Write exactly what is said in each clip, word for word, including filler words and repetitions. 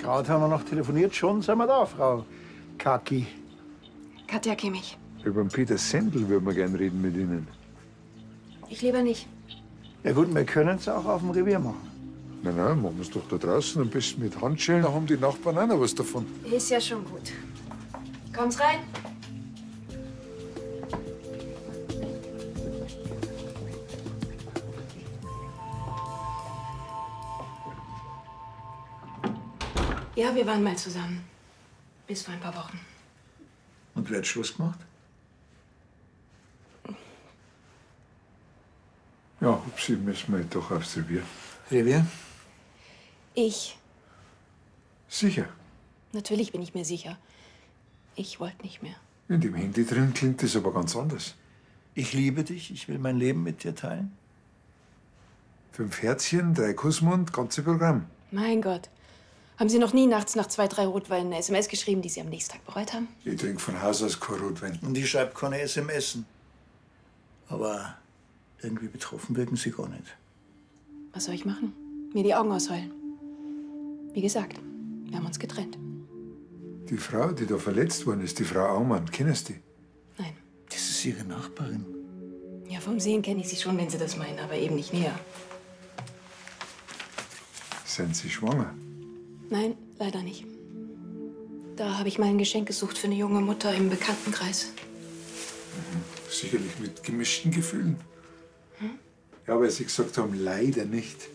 Gerade haben wir noch telefoniert. Schon sind wir da, Frau Kaki. Katja Kimmich. Über den Peter Sendl würden wir gern reden mit Ihnen. Ich lieber nicht. Ja gut, wir können es auch auf dem Revier machen. Nein, nein, machen wir es doch da draußen. Am besten mit Handschellen. Da haben die Nachbarn auch noch was davon. Ist ja schon gut. Komm's rein. Ja, wir waren mal zusammen. Bis vor ein paar Wochen. Und wer hat Schluss gemacht? Ja, Hupsi, müssen wir doch aufs Revier. Revier? Ich. Sicher. Natürlich bin ich mir sicher. Ich wollte nicht mehr. In dem Handy drin klingt das aber ganz anders. Ich liebe dich, ich will mein Leben mit dir teilen. Fünf Herzchen, drei Kussmund, ganze Programm. Mein Gott. Haben Sie noch nie nachts nach zwei, drei Rotweinen eine S M S geschrieben, die Sie am nächsten Tag bereut haben? Ich trinke von Haus aus kein Rotwein. Und ich schreibe keine S M S. Aber irgendwie betroffen wirken Sie gar nicht. Was soll ich machen? Mir die Augen ausheulen. Wie gesagt, wir haben uns getrennt. Die Frau, die da verletzt worden ist, die Frau Aumann, kennst du die? Nein. Das ist Ihre Nachbarin. Ja, vom Sehen kenne ich Sie schon, wenn Sie das meinen, aber eben nicht näher. Sind Sie schwanger? Nein, leider nicht. Da habe ich mal ein Geschenk gesucht für eine junge Mutter im Bekanntenkreis. Mhm. Sicherlich mit gemischten Gefühlen. Hm? Ja, weil Sie gesagt haben, leider nicht.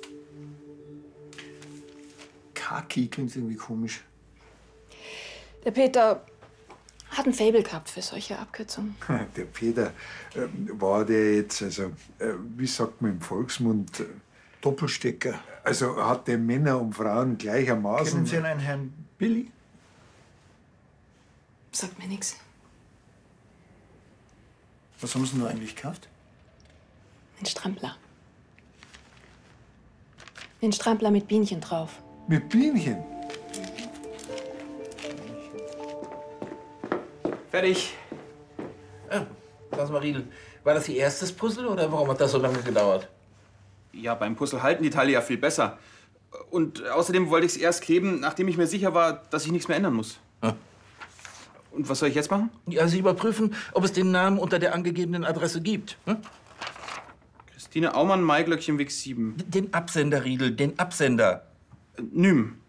Kaki klingt irgendwie komisch. Der Peter hat ein Faible gehabt für solche Abkürzungen. Der Peter, äh, war der jetzt, also, äh, wie sagt man im Volksmund? Äh, Doppelstecker. Also hat der Männer und Frauen gleichermaßen. Kennen Sie einen Herrn Billy? Sagt mir nichts. Was haben Sie denn eigentlich gekauft? Ein Strampler. Ein Strampler mit Bienchen drauf. Mit Bienchen? Fertig. Ja, lass mal Riedel. War das Ihr erstes Puzzle oder warum hat das so lange gedauert? Ja, beim Puzzle halten die Teile ja viel besser. Und außerdem wollte ich es erst kleben, nachdem ich mir sicher war, dass ich nichts mehr ändern muss. Hm. Und was soll ich jetzt machen? Ja, Sie überprüfen, ob es den Namen unter der angegebenen Adresse gibt. Hm? Christine Aumann, Maiglöckchenweg sieben. Den Absender, Riedel, den Absender. Nym.